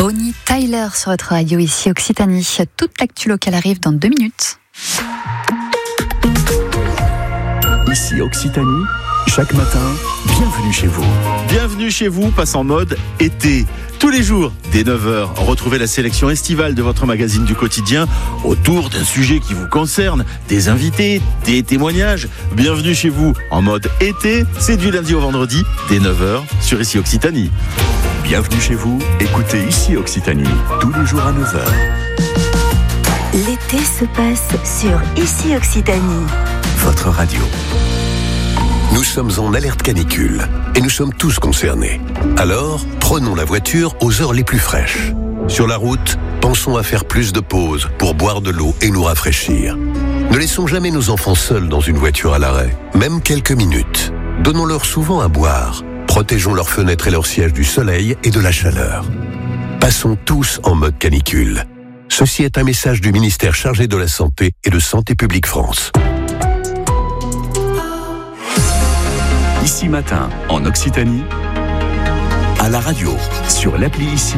Bonnie Tyler sur votre radio ici Occitanie. Toute l'actu locale arrive dans 2 minutes. Ici Occitanie, chaque matin, bienvenue chez vous. Bienvenue chez vous, passe en mode été. Tous les jours, dès 9h, retrouvez la sélection estivale de votre magazine du quotidien autour d'un sujet qui vous concerne, des invités, des témoignages. Bienvenue chez vous en mode été, c'est du lundi au vendredi, dès 9h sur Ici Occitanie. Bienvenue chez vous, écoutez Ici Occitanie, tous les jours à 9h. L'été se passe sur Ici Occitanie. Votre radio. Nous sommes en alerte canicule et nous sommes tous concernés. Alors, prenons la voiture aux heures les plus fraîches. Sur la route, pensons à faire plus de pauses pour boire de l'eau et nous rafraîchir. Ne laissons jamais nos enfants seuls dans une voiture à l'arrêt, même quelques minutes. Donnons-leur souvent à boire. Protégeons leurs fenêtres et leurs sièges du soleil et de la chaleur. Passons tous en mode canicule. Ceci est un message du ministère chargé de la Santé et de Santé publique France. Ici matin, en Occitanie, à la radio, sur l'appli Ici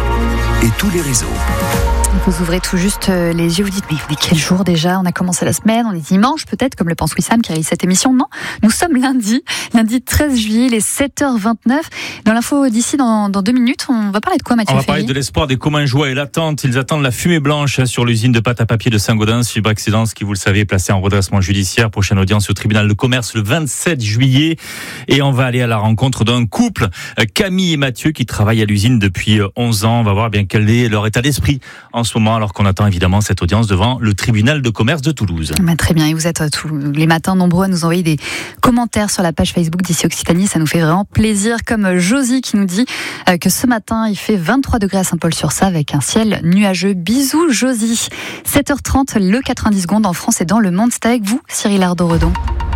et tous les réseaux. Vous ouvrez tout juste les yeux, vous dites mais quel jour déjà? On a commencé la semaine, on est dimanche peut-être, comme le pense Wissam qui réalise cette émission. Non, nous sommes lundi 13 juillet, il est 7h29. Dans l'info d'ici dans 2 minutes, on va parler de quoi, Mathieu? On va parler de l'espoir des Commingeois et l'attente. Ils attendent la fumée blanche sur l'usine de pâte à papier de Saint-Gaudens. Fibre Excellence qui, vous le savez, est placée en redressement judiciaire. Prochaine audience au tribunal de commerce le 27 juillet. Et on va aller à la rencontre d'un couple, Camille et Mathieu, qui travaillent à l'usine depuis 11 ans. On va voir bien quel est leur état d'esprit en ce moment, alors qu'on attend évidemment cette audience devant le tribunal de commerce de Toulouse. Très bien, et vous êtes tous les matins nombreux à nous envoyer des commentaires sur la page Facebook d'Ici Occitanie, ça nous fait vraiment plaisir, comme Josie qui nous dit que ce matin il fait 23 degrés à Saint-Paul-sur-Save avec un ciel nuageux. Bisous Josie. 7h30, le 90 secondes en France et dans le monde, c'est avec vous Cyril Ardo-Redon.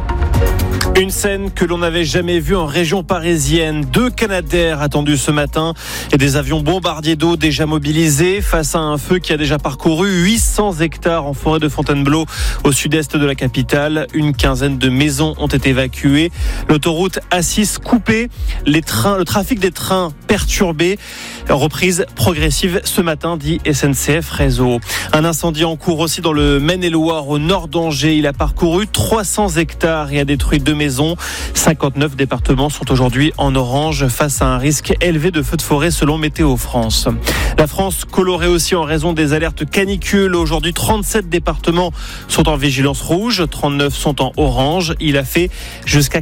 Une scène que l'on n'avait jamais vue en région parisienne. 2 Canadair attendus ce matin et des avions bombardiers d'eau déjà mobilisés face à un feu qui a déjà parcouru 800 hectares en forêt de Fontainebleau au sud-est de la capitale. Une quinzaine de maisons ont été évacuées. L'autoroute A6 coupée, le trafic des trains perturbé. Reprise progressive ce matin, dit SNCF Réseau. Un incendie en cours aussi dans le Maine-et-Loire au nord d'Angers. Il a parcouru 300 hectares et a détruit 2 maisons. 59 départements sont aujourd'hui en orange face à un risque élevé de feux de forêt selon Météo France. La France colorée aussi en raison des alertes canicules. Aujourd'hui, 37 départements sont en vigilance rouge, 39 sont en orange. Il a fait jusqu'à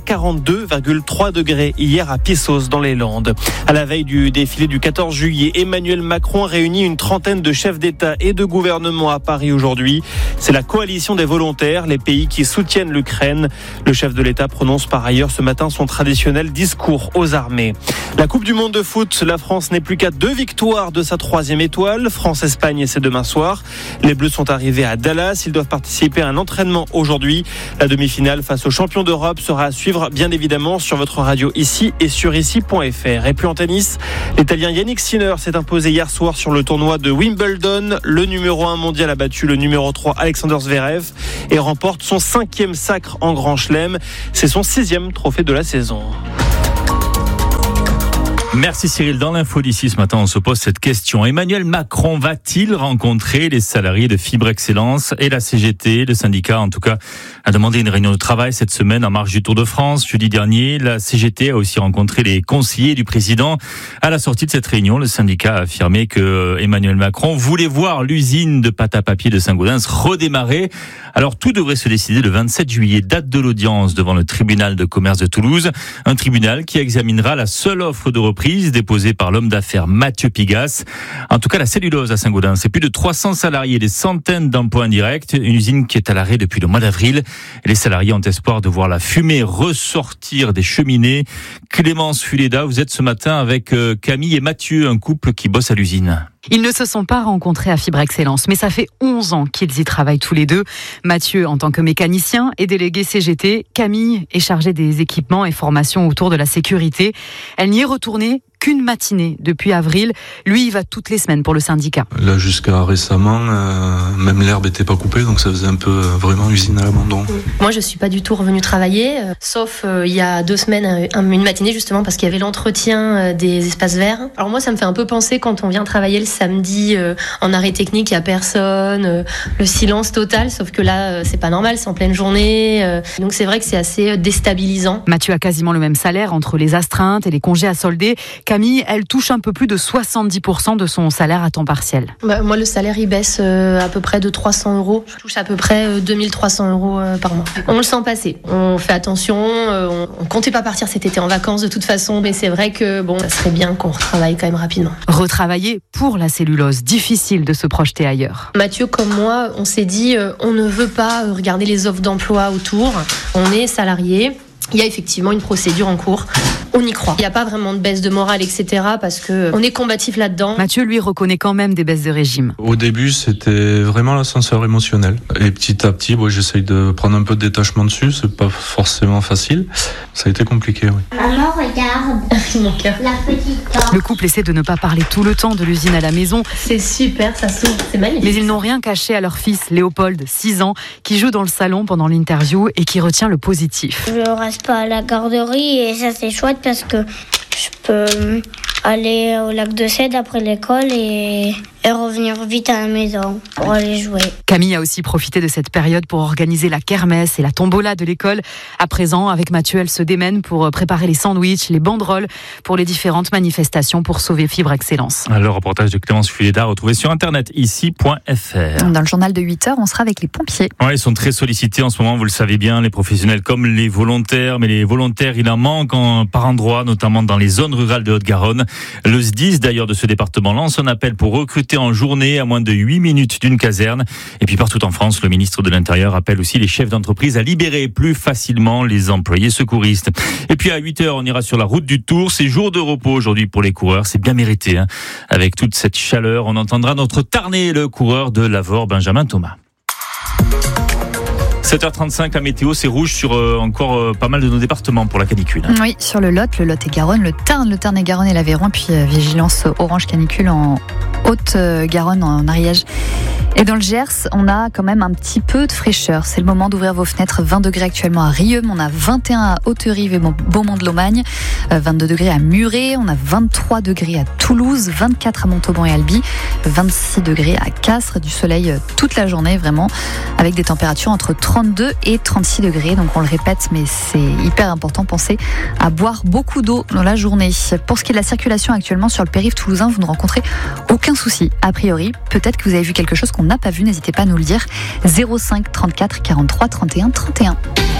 42,3 degrés hier à Pissos dans les Landes. À la veille du défilé du 14 juillet, Emmanuel Macron réunit une trentaine de chefs d'État et de gouvernement à Paris aujourd'hui. C'est la coalition des volontaires, les pays qui soutiennent l'Ukraine. Le chef de l'État prononce par ailleurs ce matin son traditionnel discours aux armées. La Coupe du Monde de foot, la France n'est plus qu'à 2 victoires de sa 3e étoile. France-Espagne, c'est demain soir. Les Bleus sont arrivés à Dallas. Ils doivent participer à un entraînement aujourd'hui. La demi-finale face aux champions d'Europe sera à suivre bien évidemment sur votre radio ici et sur ici.fr. Et puis en tennis, l'Italien Yannick Sinner s'est imposé hier soir sur le tournoi de Wimbledon. Le numéro 1 mondial a battu le numéro 3 Alexander Zverev et remporte son 5e sacre en Grand Chelem. C'est son 6e trophée de la saison. Merci Cyril. Dans l'info d'ici ce matin, on se pose cette question. Emmanuel Macron va-t-il rencontrer les salariés de Fibre Excellence et la CGT? Le syndicat, en tout cas, a demandé une réunion de travail cette semaine en marge du Tour de France. Jeudi dernier, la CGT a aussi rencontré les conseillers du président. À la sortie de cette réunion, le syndicat a affirmé que Emmanuel Macron voulait voir l'usine de pâte à papier de Saint-Gaudens redémarrer. Alors tout devrait se décider le 27 juillet, date de l'audience devant le tribunal de commerce de Toulouse. Un tribunal qui examinera la seule offre de reprise déposée par l'homme d'affaires Mathieu Pigasse. En tout cas, la cellulose à Saint-Gaudens, c'est plus de 300 salariés, des centaines d'emplois indirects, une usine qui est à l'arrêt depuis le mois d'avril. Les salariés ont espoir de voir la fumée ressortir des cheminées. Clémence Fuleda, vous êtes ce matin avec Camille et Mathieu, un couple qui bosse à l'usine. Ils ne se sont pas rencontrés à Fibre Excellence, mais ça fait 11 ans qu'ils y travaillent tous les deux. Mathieu en tant que mécanicien et délégué CGT, Camille est chargée des équipements et formations autour de la sécurité. Elle n'y est retournée qu'une matinée depuis avril. Lui, il va toutes les semaines pour le syndicat. Là, jusqu'à récemment, même l'herbe n'était pas coupée, donc ça faisait un peu vraiment usine à l'abandon. Moi, je suis pas du tout revenue travailler, sauf il y a 2 semaines, une matinée justement, parce qu'il y avait l'entretien des espaces verts. Alors moi, ça me fait un peu penser quand on vient travailler le samedi en arrêt technique, il y a personne, le silence total, sauf que là, c'est pas normal, c'est en pleine journée. Donc c'est vrai que c'est assez déstabilisant. Mathieu a quasiment le même salaire entre les astreintes et les congés à solder. Camille, elle touche un peu plus de 70% de son salaire à temps partiel. Moi, le salaire, il baisse à peu près de 300 €. Je touche à peu près 2300 € par mois. On le sent passer. On fait attention. On comptait pas partir cet été en vacances de toute façon, mais c'est vrai que ça serait bien qu'on retravaille quand même rapidement. Retravailler pour la cellulose. Difficile de se projeter ailleurs. Mathieu, comme moi, on s'est dit, on ne veut pas regarder les offres d'emploi autour. On est salarié. Il y a effectivement une procédure en cours. On y croit. Il n'y a pas vraiment de baisse de morale, etc. parce qu'on est combatif là-dedans. Mathieu, lui, reconnaît quand même des baisses de régime. Au début, c'était vraiment l'ascenseur émotionnel. Et petit à petit, j'essaye de prendre un peu de détachement dessus. C'est pas forcément facile. Ça a été compliqué, oui. Maman, regarde. Mon cœur. La petite dent. Le couple essaie de ne pas parler tout le temps de l'usine à la maison. C'est super, ça s'ouvre, c'est magnifique. Mais ils n'ont rien caché à leur fils, Léopold, 6 ans, qui joue dans le salon pendant l'interview et qui retient le positif. Je reste pas à la garderie et ça c'est chouette parce que je peux aller au lac de Cède après l'école et revenir vite à la maison pour aller jouer. Camille a aussi profité de cette période pour organiser la kermesse et la tombola de l'école. À présent, avec Mathieu, elle se démène pour préparer les sandwichs, les banderoles pour les différentes manifestations pour sauver Fibre Excellence. Le reportage de Clémence Fuleda retrouvé sur internet ici.fr. Dans le journal de 8h, on sera avec les pompiers. Ouais, ils sont très sollicités en ce moment, vous le savez bien, les professionnels comme les volontaires. Mais les volontaires, il en manque par endroits, notamment dans les zones rurales de Haute-Garonne. Le SDIS, d'ailleurs, de ce département lance un appel pour recruter en journée à moins de 8 minutes d'une caserne. Et puis partout en France, le ministre de l'Intérieur appelle aussi les chefs d'entreprise à libérer plus facilement les employés secouristes. Et puis à 8h, on ira sur la route du Tour. C'est jour de repos aujourd'hui pour les coureurs. C'est bien mérité. Avec toute cette chaleur, on entendra notre Tarné, le coureur de l'Avor, Benjamin Thomas. 7h35, la météo, c'est rouge sur encore pas mal de nos départements pour la canicule. Oui, sur le Lot et Garonne, le Tarn et Garonne et l'Aveyron, puis vigilance orange canicule en Haute-Garonne, en Ariège. Et dans le Gers, on a quand même un petit peu de fraîcheur. C'est le moment d'ouvrir vos fenêtres. 20 degrés actuellement à Rieux, on a 21 à Haute-Rive et Beaumont-de-Lomagne, 22 degrés à Muret, on a 23 degrés à Toulouse, 24 à Montauban et Albi, 26 degrés à Castres, du soleil toute la journée vraiment, avec des températures entre 32 et 36 degrés. Donc on le répète, mais c'est hyper important, pensez à boire beaucoup d'eau dans la journée. Pour ce qui est de la circulation actuellement sur le périph' toulousain, vous ne rencontrez aucun souci. A priori, peut-être que vous avez vu quelque chose qu'on n'a pas vu, n'hésitez pas à nous le dire. 05 34 43 31 31.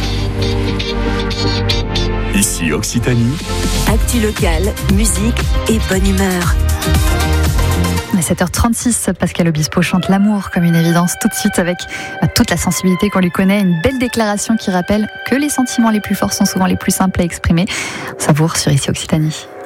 Ici Occitanie. Actu locale, musique et bonne humeur. À 7h36, Pascal Obispo chante l'amour comme une évidence tout de suite avec toute la sensibilité qu'on lui connaît. Une belle déclaration qui rappelle que les sentiments les plus forts sont souvent les plus simples à exprimer. Savoure sur Ici Occitanie.